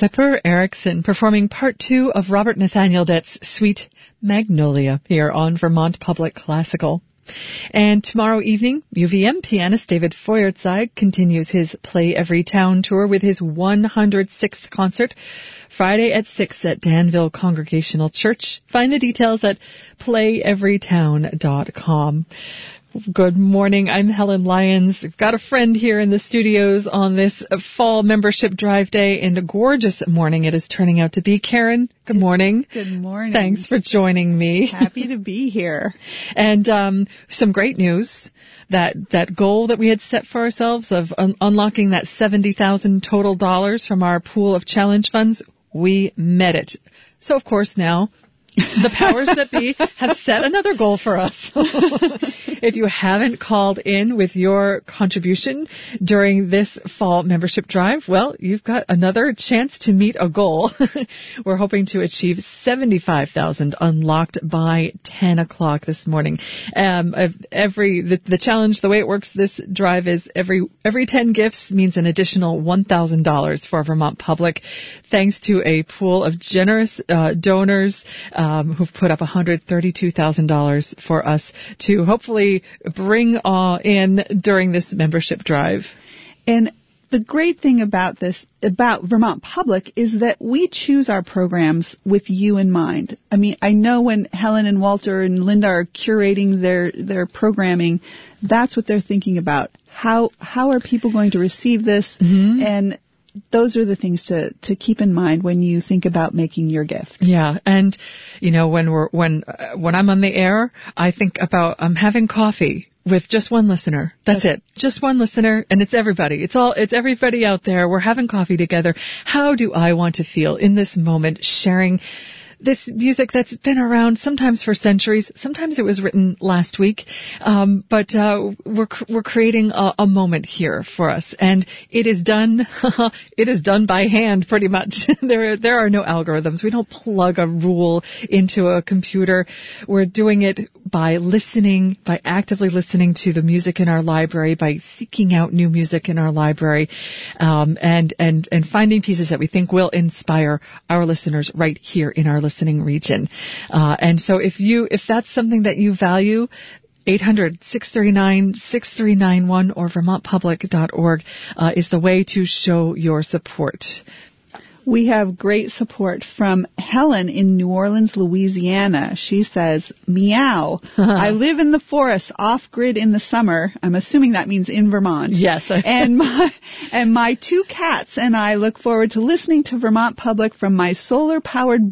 Clipper Erickson performing part 2 of Robert Nathaniel Dett's Sweet Magnolia here on Vermont Public Classical. And tomorrow evening, UVM pianist David Feuertzeit continues his Play Every Town tour with his 106th concert Friday at 6 at Danville Congregational Church. Find the details at playeverytown.com. Good morning. I'm Helen Lyons. We've got a friend here in the studios on this fall membership drive day, and a gorgeous morning it is turning out to be. Karen, good morning. Good morning. Thanks for joining me. Happy to be here. And some great news. That goal that we had set for ourselves of unlocking that $70,000 total dollars from our pool of challenge funds, we met it. So, of course, now the powers that be have set another goal for us. If you haven't called in with your contribution during this fall membership drive, well, you've got another chance to meet a goal. We're hoping to achieve $75,000 unlocked by 10 o'clock this morning. The challenge, the way it works this drive is every 10 gifts means an additional $1,000 for Vermont Public, thanks to a pool of generous donors who've put up $132,000 for us to hopefully bring in during this membership drive. And the great thing about Vermont Public, is that we choose our programs with you in mind. I mean, I know when Helen and Walter and Linda are curating their programming, that's what they're thinking about. How are people going to receive this? Mm-hmm. And those are the things to keep in mind when you think about making your gift. Yeah, and when I'm on the air, I think about having coffee with just one listener. That's it. Just one listener, and it's everybody. It's everybody out there. We're having coffee together. How do I want to feel in this moment sharing this music that's been around sometimes for centuries? Sometimes it was written last week, but we're creating a moment here for us, and it is done. It is done by hand, pretty much. There are no algorithms. We don't plug a rule into a computer. We're doing it by listening, by actively listening to the music in our library, by seeking out new music in our library, and finding pieces that we think will inspire our listeners right here in our listening region. And so if that's something that you value, 800-639-6391 or vermontpublic.org is the way to show your support. We have great support from Helen in New Orleans, Louisiana. She says, meow. I live in the forest, off-grid in the summer. I'm assuming that means in Vermont. Yes. and my 2 cats and I look forward to listening to Vermont Public from my solar-powered